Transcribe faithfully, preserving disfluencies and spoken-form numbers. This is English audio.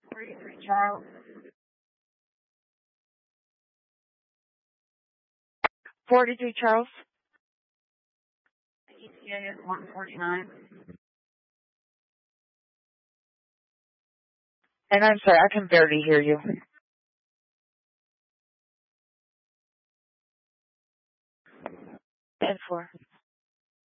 forty-three Charles. forty-three Charles. E T A is one forty-nine. And I'm sorry, I can barely hear you. ten four.